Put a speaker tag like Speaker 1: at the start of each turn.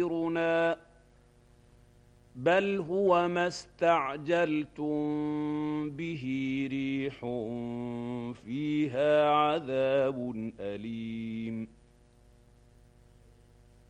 Speaker 1: أمطرنا بل هو ما استعجلتم به ريح فيها عذاب أليم